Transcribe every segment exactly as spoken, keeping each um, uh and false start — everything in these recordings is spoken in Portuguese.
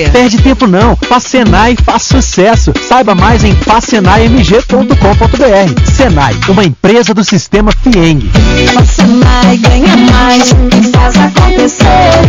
Perde tempo não, faça Senai e faz sucesso. Saiba mais em faz senai m g ponto com ponto b r. Senai, uma empresa do sistema Fieng. Faz Senai, ganha mais e faz acontecer.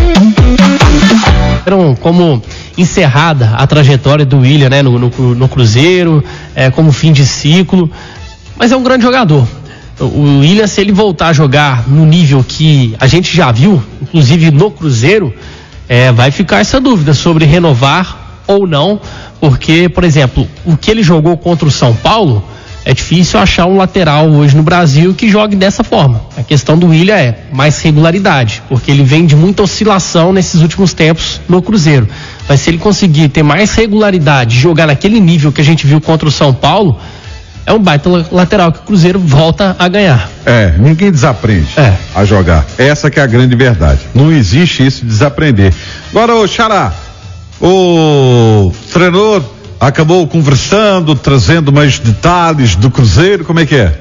Como encerrada a trajetória do William, né, no, no, no Cruzeiro, é, como fim de ciclo, mas é um grande jogador. O William, se ele voltar a jogar no nível que a gente já viu, inclusive no Cruzeiro, é, vai ficar essa dúvida sobre renovar ou não, porque, por exemplo, o que ele jogou contra o São Paulo, é difícil achar um lateral hoje no Brasil que jogue dessa forma. A questão do William é mais regularidade, porque ele vem de muita oscilação nesses últimos tempos no Cruzeiro. Mas se ele conseguir ter mais regularidade, jogar naquele nível que a gente viu contra o São Paulo, é um baita lateral que o Cruzeiro volta a ganhar. É, ninguém desaprende é. a jogar. Essa que é a grande verdade. Não existe isso de desaprender. Agora, ô Xará, o treinador acabou conversando, trazendo mais detalhes do Cruzeiro, como é que é?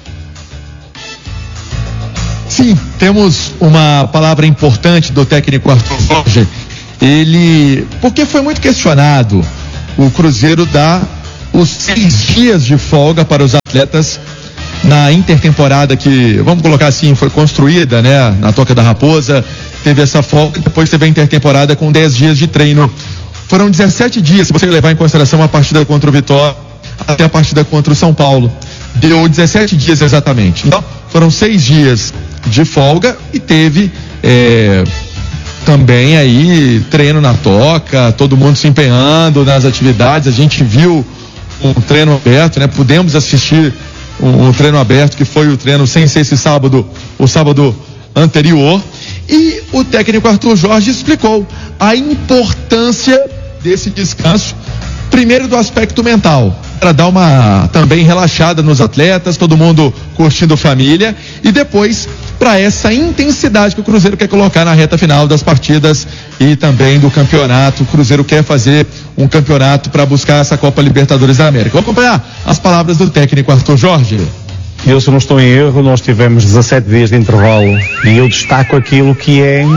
Sim, temos uma palavra importante do técnico Arthur Jorge. Ele, porque foi muito questionado, o Cruzeiro dá os seis dias de folga para os atletas na intertemporada que, vamos colocar assim, foi construída, né, na Toca da Raposa, teve essa folga, depois teve a intertemporada com dez dias de treino. Foram dezessete dias, se você levar em consideração a partida contra o Vitória até a partida contra o São Paulo. Deu dezessete dias exatamente. Então, foram seis dias de folga e teve é, também aí treino na toca, todo mundo se empenhando nas atividades. A gente viu um treino aberto, né? Pudemos assistir um, um treino aberto que foi o treino sem ser esse sábado, o sábado anterior. E o técnico Arthur Jorge explicou a importância desse descanso, primeiro do aspecto mental, para dar uma também relaxada nos atletas, todo mundo curtindo família, e depois para essa intensidade que o Cruzeiro quer colocar na reta final das partidas e também do campeonato. O Cruzeiro quer fazer um campeonato para buscar essa Copa Libertadores da América. Vamos acompanhar as palavras do técnico Arthur Jorge. Eu, se não estou em erro, nós tivemos dezassete dias de intervalo e eu destaco aquilo que é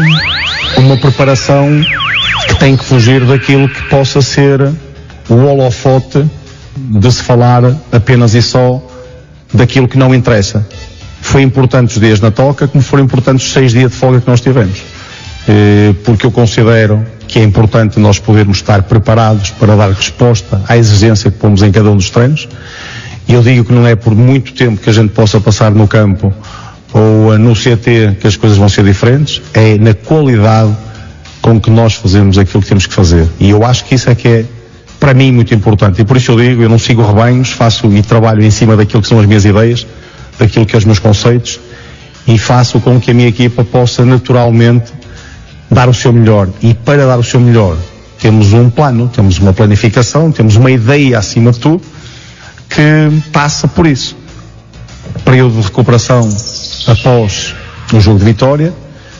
uma preparação que tem que fugir daquilo que possa ser o holofote de se falar apenas e só daquilo que não interessa. Foi importante os dias na toca, como foram importantes os seis dias de folga que nós tivemos. Porque eu considero que é importante nós podermos estar preparados para dar resposta à exigência que pomos em cada um dos treinos. E eu digo que não é por muito tempo que a gente possa passar no campo ou no C T que as coisas vão ser diferentes, é na qualidade com que nós fazemos aquilo que temos que fazer. E eu acho que isso é que é, para mim, muito importante. E por isso eu digo, eu não sigo rebanhos, faço e trabalho em cima daquilo que são as minhas ideias, daquilo que são os meus conceitos, e faço com que a minha equipa possa naturalmente dar o seu melhor. E para dar o seu melhor, temos um plano, temos uma planificação, temos uma ideia acima de tudo, que passa por isso. Período de recuperação após o jogo de Vitória,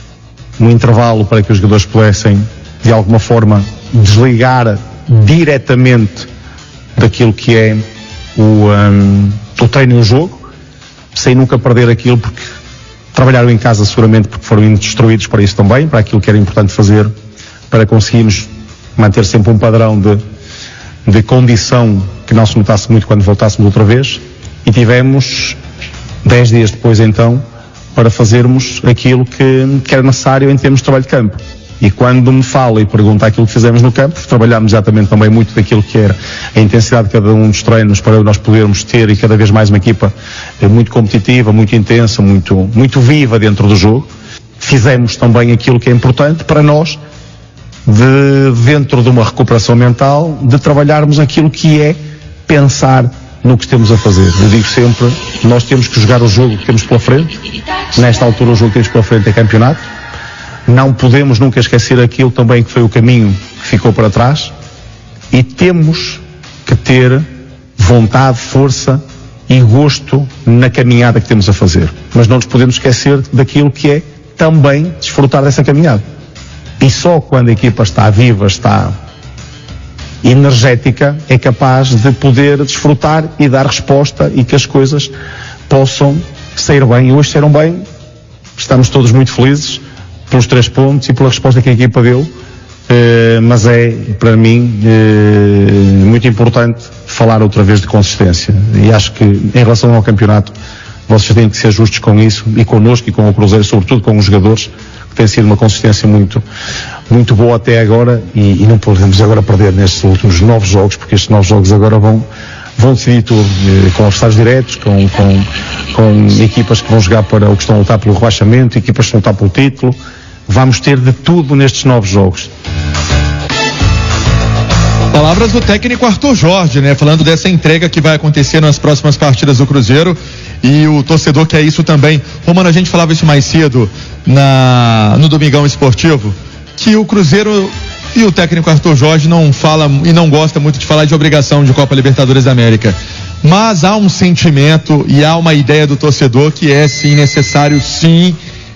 no intervalo para que os jogadores pudessem, de alguma forma, desligar diretamente daquilo que é o, um, o treino e o jogo, sem nunca perder aquilo, porque trabalharam em casa seguramente porque foram instruídos para isso também, para aquilo que era importante fazer, para conseguirmos manter sempre um padrão de, de condição que não se notasse muito quando voltássemos outra vez, e tivemos dez dias depois então para fazermos aquilo que, que era necessário em termos de trabalho de campo. E quando me fala e pergunta aquilo que fizemos no campo, trabalhámos exatamente também muito daquilo que era a intensidade de cada um dos treinos para nós podermos ter e cada vez mais uma equipa muito competitiva, muito intensa, muito, muito viva dentro do jogo. Fizemos também aquilo que é importante para nós, de, dentro de uma recuperação mental, de trabalharmos aquilo que é pensar no que temos a fazer. Eu digo sempre, nós temos que jogar o jogo que temos pela frente. Nesta altura o jogo que temos pela frente é campeonato. Não podemos nunca esquecer aquilo também que foi o caminho que ficou para trás, e temos que ter vontade, força e gosto na caminhada que temos a fazer. Mas não nos podemos esquecer daquilo que é também desfrutar dessa caminhada. E só quando a equipa está viva, está energética, é capaz de poder desfrutar e dar resposta e que as coisas possam sair bem. E hoje saíram bem, estamos todos muito felizes pelos três pontos e pela resposta que a equipa deu, Uh, mas é, para mim, uh, muito importante falar outra vez de consistência. E acho que, em relação ao campeonato, vocês têm que ser justos com isso, e connosco e com o Cruzeiro, sobretudo com os jogadores, que tem sido uma consistência muito, muito boa até agora, e, e não podemos agora perder nestes últimos nove jogos, porque estes nove jogos agora vão, vão decidir tudo, eh, com adversários diretos, com, com, com equipas que vão jogar para o que estão a lutar pelo rebaixamento, equipas que estão a lutar pelo título. Vamos ter de tudo nestes nove jogos. Palavras do técnico Arthur Jorge, né? Falando dessa entrega que vai acontecer nas próximas partidas do Cruzeiro, e o torcedor quer isso também. Romano, a gente falava isso mais cedo na, no Domingão Esportivo, que o Cruzeiro e o técnico Arthur Jorge não fala e não gosta muito de falar de obrigação de Copa Libertadores da América. Mas há um sentimento e há uma ideia do torcedor que é sim necessário, sim,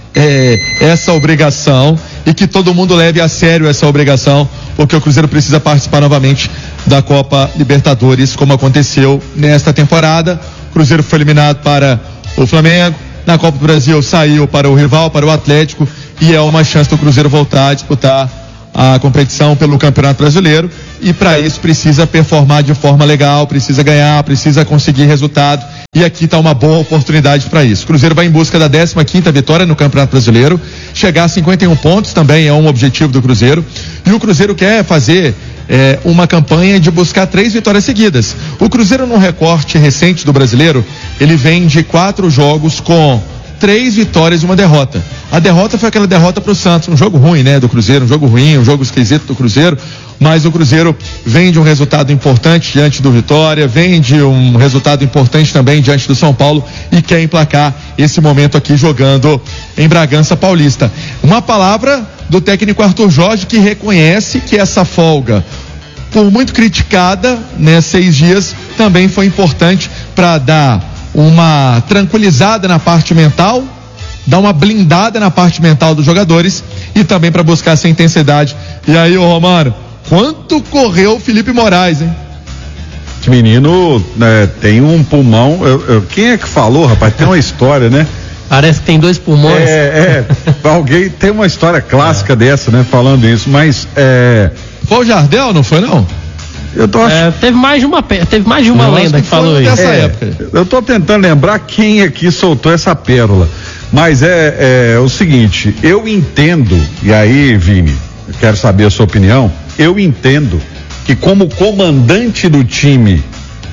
É, essa obrigação, e que todo mundo leve a sério essa obrigação, porque o Cruzeiro precisa participar novamente da Copa Libertadores, como aconteceu nesta temporada. O Cruzeiro foi eliminado para o Flamengo, na Copa do Brasil saiu para o rival, para o Atlético, e é uma chance do Cruzeiro voltar a disputar a competição pelo Campeonato Brasileiro, e para isso precisa performar de forma legal, precisa ganhar, precisa conseguir resultado, e aqui está uma boa oportunidade para isso. O Cruzeiro vai em busca da décima quinta vitória no Campeonato Brasileiro, chegar a cinquenta e um pontos também é um objetivo do Cruzeiro, e o Cruzeiro quer fazer é, uma campanha de buscar três vitórias seguidas. O Cruzeiro, num recorte recente do Brasileiro, ele vem de quatro jogos com três vitórias e uma derrota. A derrota foi aquela derrota para o Santos, um jogo ruim, né, do Cruzeiro, um jogo ruim, um jogo esquisito do Cruzeiro, mas o Cruzeiro vem de um resultado importante diante do Vitória, vem de um resultado importante também diante do São Paulo, e quer emplacar esse momento aqui jogando em Bragança Paulista. Uma palavra do técnico Arthur Jorge, que reconhece que essa folga, por muito criticada, né, seis dias, também foi importante para dar uma tranquilizada na parte mental, dar uma blindada na parte mental dos jogadores, e também para buscar essa intensidade. E aí, ô Romano, quanto correu o Felipe Moraes, hein? Esse menino, né, tem um pulmão. Eu, eu, quem é que falou, rapaz? Tem uma história, né? Parece que tem dois pulmões. É, é. Alguém tem uma história clássica é. dessa, né? Falando isso, mas é. Foi o Jardel, não foi não? Eu tô ach... é, teve mais de uma, teve mais de uma eu lenda que, que falou isso. É, eu tô tentando lembrar quem aqui soltou essa pérola. Mas é, é o seguinte, eu entendo, e aí, Vini, eu quero saber a sua opinião, eu entendo que como comandante do time,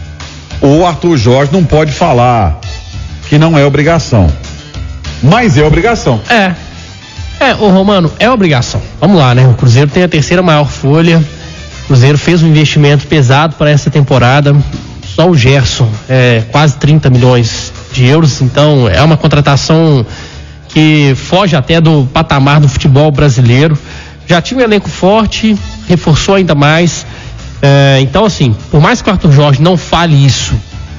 o Arthur Jorge não pode falar que não é obrigação. Mas é obrigação. É. É, ô Romano, é obrigação. Vamos lá, né? O Cruzeiro tem a terceira maior folha. O Cruzeiro fez um investimento pesado para essa temporada. Só o Gerson, é, quase trinta milhões de euros. Então, é uma contratação que foge até do patamar do futebol brasileiro. Já tinha um elenco forte, reforçou ainda mais. É, então, assim, por mais que o Arthur Jorge não fale isso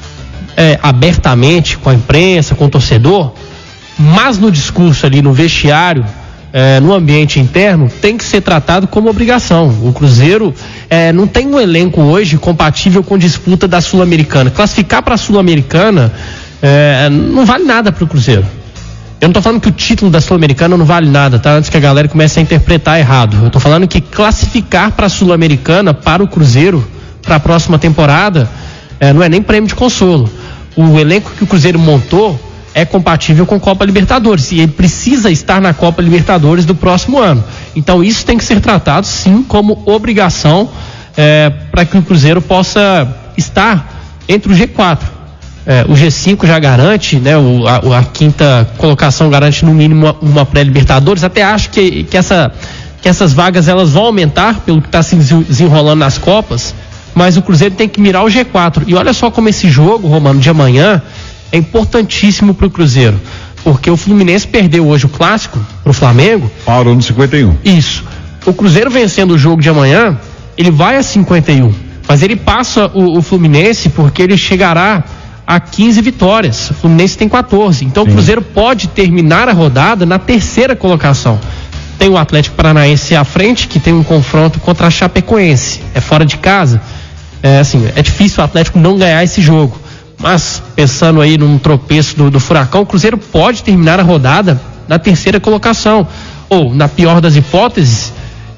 é, abertamente com a imprensa, com o torcedor, mas no discurso ali no vestiário, É, no ambiente interno, tem que ser tratado como obrigação. O Cruzeiro é, não tem um elenco hoje compatível com disputa da Sul-Americana. Classificar para a Sul-Americana é, não vale nada para o Cruzeiro. Eu não estou falando que o título da Sul-Americana não vale nada, tá? Antes que a galera comece a interpretar errado. Eu estou falando que classificar para a Sul-Americana para o Cruzeiro para a próxima temporada é, não é nem prêmio de consolo. O elenco que o Cruzeiro montou é compatível com Copa Libertadores, e ele precisa estar na Copa Libertadores do próximo ano. Então isso tem que ser tratado sim como obrigação é, para que o Cruzeiro possa estar entre o G quatro. É, o G cinco já garante, né, o, a, a quinta colocação garante no mínimo uma, uma pré-Libertadores. Até acho que, que, essa, que essas vagas elas vão aumentar pelo que está se desenrolando nas Copas, mas o Cruzeiro tem que mirar o G quatro. E olha só como esse jogo, Romano, de amanhã é importantíssimo para o Cruzeiro, porque o Fluminense perdeu hoje o clássico para o Flamengo. Parou no cinquenta e um. Isso. O Cruzeiro vencendo o jogo de amanhã, ele vai a cinquenta e um, mas ele passa o, o Fluminense porque ele chegará a quinze vitórias. O Fluminense tem quatorze. Então Sim. O Cruzeiro pode terminar a rodada na terceira colocação. Tem o Atlético Paranaense à frente, que tem um confronto contra a Chapecoense. É fora de casa. É, assim, é difícil o Atlético não ganhar esse jogo. Mas, pensando aí num tropeço do, do Furacão, o Cruzeiro pode terminar a rodada na terceira colocação. Ou, na pior das hipóteses,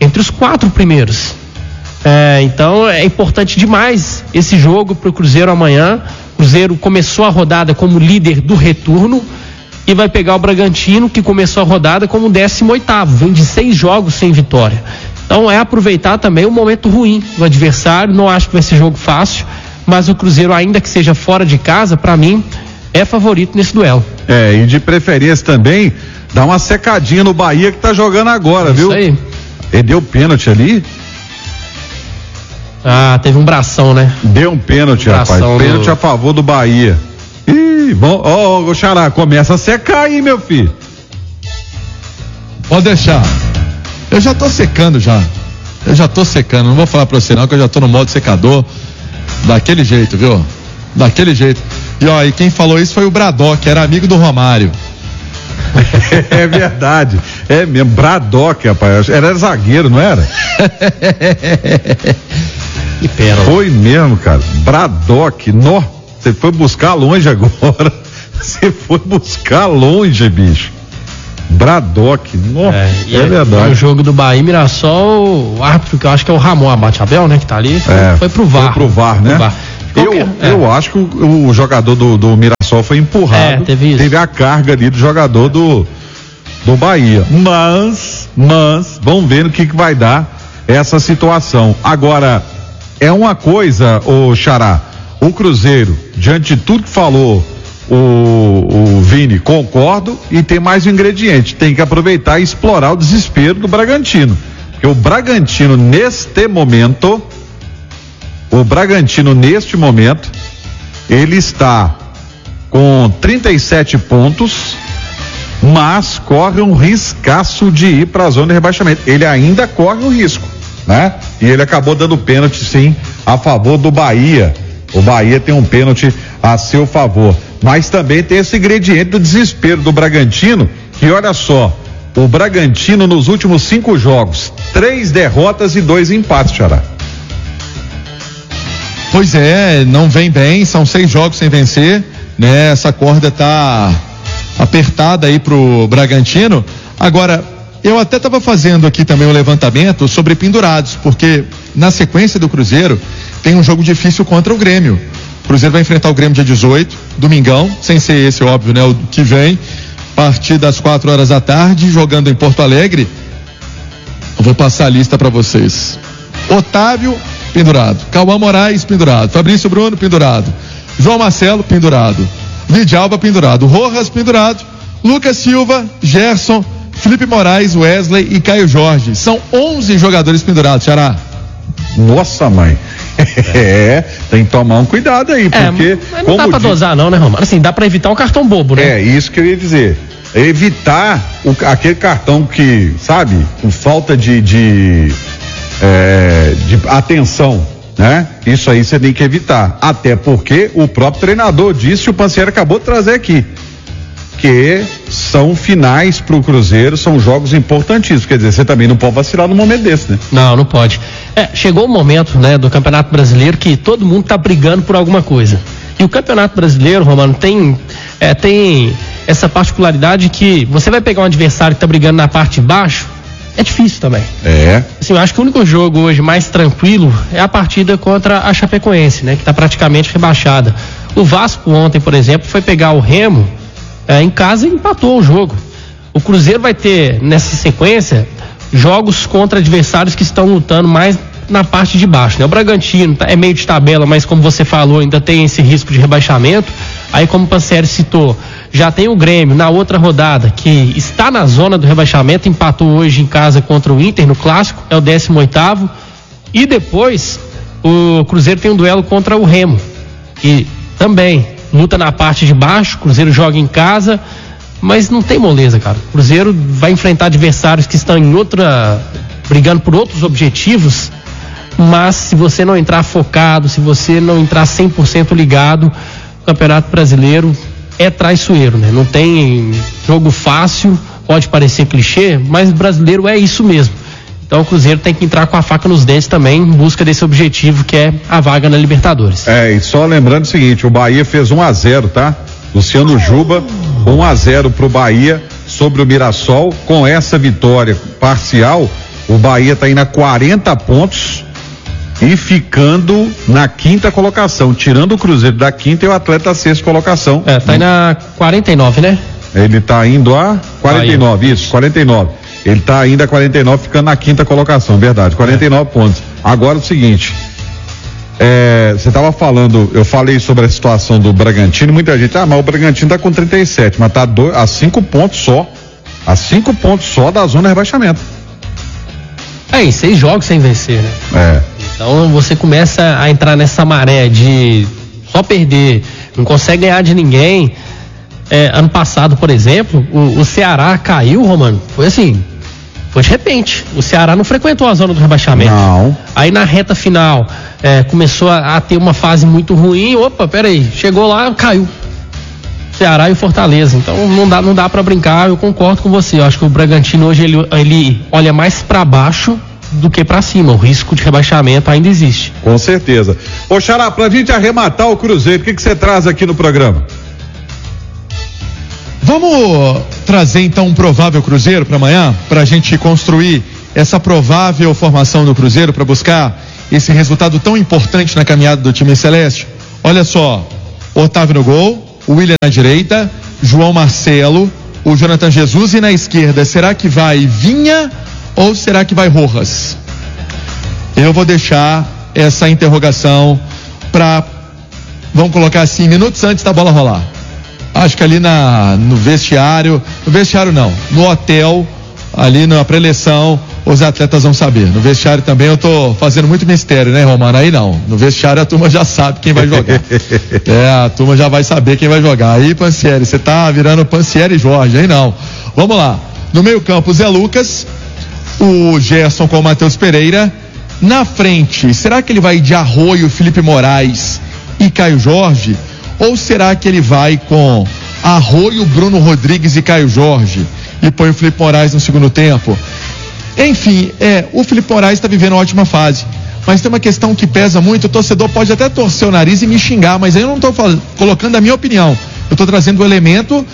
entre os quatro primeiros. É, então é importante demais esse jogo para o Cruzeiro amanhã. O Cruzeiro começou a rodada como líder do retorno e vai pegar o Bragantino, que começou a rodada como décimo oitavo, vem de seis jogos sem vitória. Então é aproveitar também o momento ruim do adversário. Não acho que vai ser jogo fácil, mas o Cruzeiro, ainda que seja fora de casa, para mim é favorito nesse duelo. É, e de preferência também dá uma secadinha no Bahia, que tá jogando agora, Isso viu? Isso aí. Ele deu pênalti ali? Ah, teve um bração, né? Deu um pênalti, um rapaz. Pênalti do... a favor do Bahia. Ih, bom, ó, oh, oh, Xará, começa a secar aí, meu filho. Pode deixar. Eu já tô secando já. Eu já tô secando. Não vou falar pra você não, que eu já tô no modo secador. Daquele jeito, viu? Daquele jeito. E ó, e quem falou isso foi o Bradock, que era amigo do Romário. É verdade. É mesmo. Bradock, rapaz. Era zagueiro, não era? Que pérola. Foi mesmo, cara. Bradock, nó. Você foi buscar longe agora. Você foi buscar longe, bicho. Bradock, nó. É, é verdade. No jogo do Bahia e Mirassol, o árbitro, que eu acho que é o Ramon Abate Abel, né, que tá ali, foi, é, foi pro V A R. Foi pro V A R, né? Pro V A R. Eu, é. eu acho que o, o jogador do, do Mirassol foi empurrado. É, teve isso. Teve a carga ali do jogador do, do Bahia. Mas, mas, vamos ver no que, que vai dar essa situação. Agora, é uma coisa, ô Xará, o Cruzeiro, diante de tudo que falou o, o Vini, concordo, e tem mais um ingrediente, tem que aproveitar e explorar o desespero do Bragantino. Porque o Bragantino, neste momento, o Bragantino, neste momento, ele está com trinta e sete pontos, mas corre um riscaço de ir para a zona de rebaixamento. Ele ainda corre o risco, né? E ele acabou dando pênalti, sim, a favor do Bahia. O Bahia tem um pênalti a seu favor. Mas também tem esse ingrediente do desespero do Bragantino, que olha só, o Bragantino nos últimos cinco jogos, três derrotas e dois empates, Xará. Pois é, não vem bem, são seis jogos sem vencer, né? Essa corda tá apertada aí pro Bragantino. Agora, eu até estava fazendo aqui também um levantamento sobre pendurados, porque na sequência do Cruzeiro tem um jogo difícil contra o Grêmio. O Cruzeiro vai enfrentar o Grêmio dia dezoito, domingão, sem ser esse, óbvio, né? O que vem, a partir das quatro horas da tarde, jogando em Porto Alegre. Eu vou passar a lista para vocês. Otávio, pendurado. Cauã Moraes, pendurado. Fabrício Bruno, pendurado. João Marcelo, pendurado. Vidalba, pendurado. Rojas, pendurado. Lucas Silva, Gerson, Felipe Moraes, Wesley e Caio Jorge. São onze jogadores pendurados, Xará. Nossa, mãe. É, tem que tomar um cuidado aí, porque... É, mas não dá pra dosar não, né, Romano? Assim, dá pra evitar o cartão bobo, né? É, isso que eu ia dizer. Evitar o, aquele cartão que, sabe, com falta de... de É, de atenção, né? Isso aí você tem que evitar, até porque o próprio treinador disse, o Pansieri acabou de trazer aqui, que são finais pro Cruzeiro, são jogos importantíssimos, quer dizer, você também não pode vacilar num momento desse, né? Não, não pode. É, chegou o momento, né, do Campeonato Brasileiro que todo mundo tá brigando por alguma coisa, e o Campeonato Brasileiro, Romano, tem é, tem essa particularidade que você vai pegar um adversário que tá brigando na parte de baixo, é difícil também. É. Assim, eu acho que o único jogo hoje mais tranquilo é a partida contra a Chapecoense, né? Que está praticamente rebaixada. O Vasco ontem, por exemplo, foi pegar o Remo é, em casa e empatou o jogo. O Cruzeiro vai ter, nessa sequência, jogos contra adversários que estão lutando mais na parte de baixo, né? O Bragantino é meio de tabela, mas como você falou, ainda tem esse risco de rebaixamento. Aí, como o Pansieri citou, já tem o Grêmio na outra rodada, que está na zona do rebaixamento, empatou hoje em casa contra o Inter no Clássico, é o décimo oitavo. E depois, o Cruzeiro tem um duelo contra o Remo, que também luta na parte de baixo, o Cruzeiro joga em casa, mas não tem moleza, cara. O Cruzeiro vai enfrentar adversários que estão em outra, brigando por outros objetivos, mas se você não entrar focado, se você não entrar cem por cento ligado, o Campeonato Brasileiro é traiçoeiro, né? Não tem jogo fácil, pode parecer clichê, mas o brasileiro é isso mesmo. Então o Cruzeiro tem que entrar com a faca nos dentes também, em busca desse objetivo que é a vaga na Libertadores. É, e só lembrando o seguinte, o Bahia fez um a zero, tá? Luciano Juba, um a zero pro Bahia sobre o Mirassol. Com essa vitória parcial, O Bahia está indo a quarenta pontos e ficando na quinta colocação, tirando o Cruzeiro da quinta e o Atlético da sexta colocação. É, tá indo a quarenta e nove, né? Ele tá indo a quarenta e nove, Bahia. Isso, quarenta e nove. Ele tá ainda a quarenta e nove, ficando na quinta colocação, verdade, quarenta e nove é. pontos. Agora o seguinte, é, você tava falando, eu falei sobre a situação do Bragantino, muita gente, ah, mas o Bragantino tá com trinta e sete, mas tá dois, a cinco pontos só, a cinco pontos só da zona de rebaixamento. É, e seis jogos sem vencer, né? É. Então você começa a entrar nessa maré de só perder, não consegue ganhar de ninguém. É, ano passado, por exemplo, o, o Ceará caiu, Romano, foi assim, foi de repente. O Ceará não frequentou a zona do rebaixamento. Não. Aí na reta final é, começou a, a ter uma fase muito ruim. Opa, peraí, chegou lá, caiu. Ceará e o Fortaleza. Então não dá, não dá pra brincar. Eu concordo com você. Eu acho que o Bragantino hoje ele, ele olha mais pra baixo do que pra cima. O risco de rebaixamento ainda existe. Com certeza. Ô Xará, pra gente arrematar o Cruzeiro, o que que você traz aqui no programa? Vamos trazer então um provável Cruzeiro para amanhã, para a gente construir essa provável formação do Cruzeiro para buscar esse resultado tão importante na caminhada do time celeste. Olha só, Otávio no gol, o William na direita, João Marcelo, o Jonathan Jesus, e na esquerda, será que vai Vinha ou será que vai Rojas? Eu vou deixar essa interrogação para, vamos colocar assim, minutos antes da bola rolar. Acho que ali na, no vestiário, no vestiário não, no hotel, ali na pré-eleição, os atletas vão saber. No vestiário também eu tô fazendo muito mistério, né, Romano? Aí não, no vestiário a turma já sabe quem vai jogar. É, a turma já vai saber quem vai jogar. Aí, Pansieri, você tá virando Pansieri Jorge, aí não. Vamos lá, no meio campo, Zé Lucas, o Gerson com o Matheus Pereira. Na frente, será que ele vai de Arroio, Felipe Moraes e Caio Jorge? Ou será que ele vai com Arroio, Bruno Rodrigues e Caio Jorge e põe o Felipe Moraes no segundo tempo? Enfim, é, o Felipe Moraes está vivendo uma ótima fase, mas tem uma questão que pesa muito. O torcedor pode até torcer o nariz e me xingar, mas eu não estou colocando a minha opinião, eu estou trazendo o elemento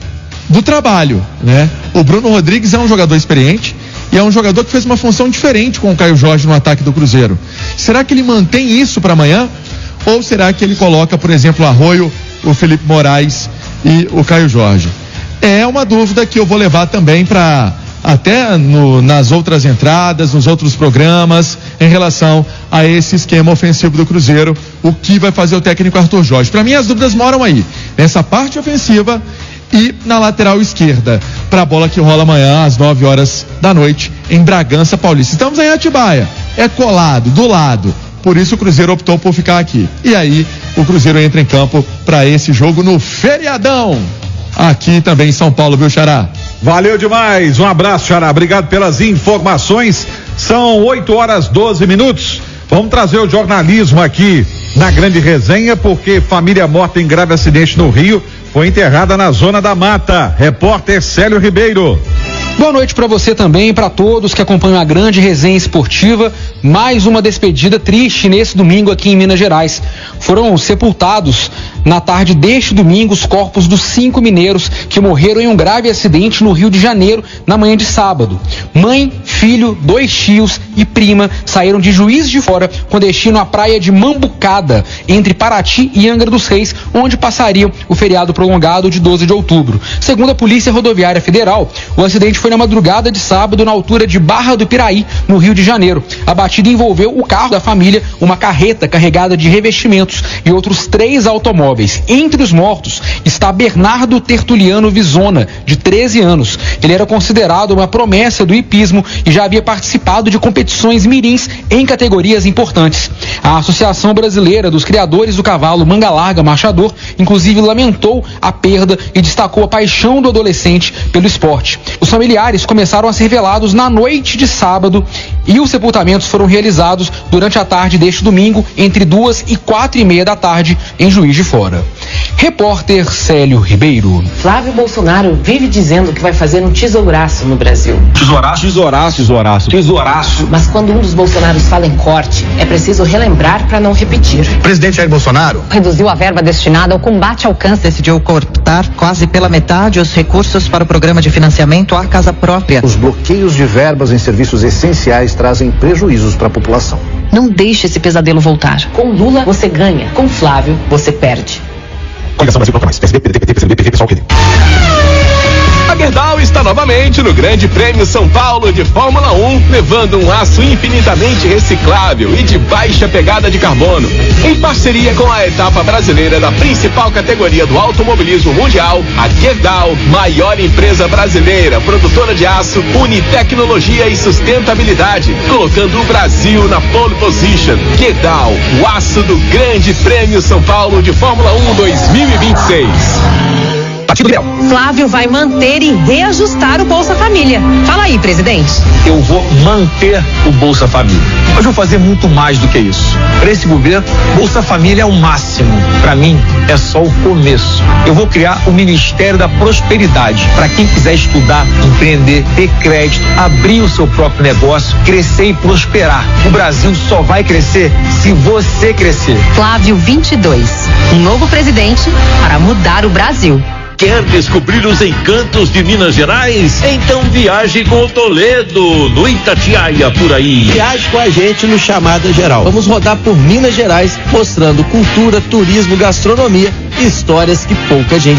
do trabalho, né? O Bruno Rodrigues é um jogador experiente e é um jogador que fez uma função diferente com o Caio Jorge no ataque do Cruzeiro. Será que ele mantém isso para amanhã? Ou será que ele coloca, por exemplo, o Arroio, o Felipe Moraes e o Caio Jorge? É uma dúvida que eu vou levar também para até no, nas outras entradas, nos outros programas, em relação a esse esquema ofensivo do Cruzeiro, o que vai fazer o técnico Arthur Jorge. Para mim as dúvidas moram aí, nessa parte ofensiva e na lateral esquerda, para a bola que rola amanhã às nove horas da noite em Bragança Paulista. Estamos em Atibaia, é colado, do lado. Por isso o Cruzeiro optou por ficar aqui. E aí o Cruzeiro entra em campo para esse jogo no feriadão. Aqui também em São Paulo, viu, Xará? Valeu demais. Um abraço, Xará. Obrigado pelas informações. São oito horas doze minutos. Vamos trazer o jornalismo aqui na grande resenha, porque família morta em grave acidente no Rio foi enterrada na Zona da Mata. Repórter Célio Ribeiro. Boa noite para você também e para todos que acompanham a grande resenha esportiva. Mais uma despedida triste nesse domingo aqui em Minas Gerais. Foram sepultados na tarde deste domingo os corpos dos cinco mineiros que morreram em um grave acidente no Rio de Janeiro na manhã de sábado. Mãe, filho, dois tios e prima saíram de Juiz de Fora com destino à praia de Mambucada, entre Paraty e Angra dos Reis, onde passariam o feriado prolongado de doze de outubro. Segundo a Polícia Rodoviária Federal, o acidente foi na madrugada de sábado na altura de Barra do Piraí, no Rio de Janeiro. A batida envolveu o carro da família, uma carreta carregada de revestimentos e outros três automóveis. Entre os mortos está Bernardo Tertuliano Visona, de treze anos. Ele era considerado uma promessa do hipismo e já havia participado de competições mirins em categorias importantes. A Associação Brasileira dos Criadores do Cavalo Manga Larga Marchador, inclusive, lamentou a perda e destacou a paixão do adolescente pelo esporte. Os familiares começaram a ser velados na noite de sábado e os sepultamentos foram realizados durante a tarde deste domingo, entre duas e quatro e meia da tarde, em Juiz de Fora. Repórter Célio Ribeiro. Flávio Bolsonaro vive dizendo que vai fazer um tesouraço no Brasil. Tesouraço? Tesouraço, tesouraço. Tesouraço. Mas quando um dos Bolsonaros fala em corte, é preciso relembrar para não repetir. O presidente Jair Bolsonaro reduziu a verba destinada ao combate ao câncer. Decidiu cortar quase pela metade os recursos para o programa de financiamento à casa própria. Os bloqueios de verbas em serviços essenciais trazem prejuízos para a população. Não deixe esse pesadelo voltar. Com Lula, você ganha. Com Flávio, você perde. Coligação Brasil Toca Mais. P S D, P D T, P T, P C M D, P V, pessoal, P D. A Gerdau está novamente no Grande Prêmio São Paulo de Fórmula um, levando um aço infinitamente reciclável e de baixa pegada de carbono. Em parceria com a etapa brasileira da principal categoria do automobilismo mundial, a Gerdau, maior empresa brasileira, produtora de aço, une tecnologia e sustentabilidade, colocando o Brasil na pole position. Gerdau, o aço do Grande Prêmio São Paulo de Fórmula um dois mil e vinte e seis. Flávio vai manter e reajustar o Bolsa Família. Fala aí, presidente. Eu vou manter o Bolsa Família. Mas vou fazer muito mais do que isso. Para esse governo, Bolsa Família é o máximo. Para mim, é só o começo. Eu vou criar o Ministério da Prosperidade. Para quem quiser estudar, empreender, ter crédito, abrir o seu próprio negócio, crescer e prosperar. O Brasil só vai crescer se você crescer. Flávio vinte e dois. Um novo presidente para mudar o Brasil. Quer descobrir os encantos de Minas Gerais? Então viaje com o Toledo, no Itatiaia, por aí. Viaje com a gente no Chamada Geral. Vamos rodar por Minas Gerais, mostrando cultura, turismo, gastronomia e histórias que pouca gente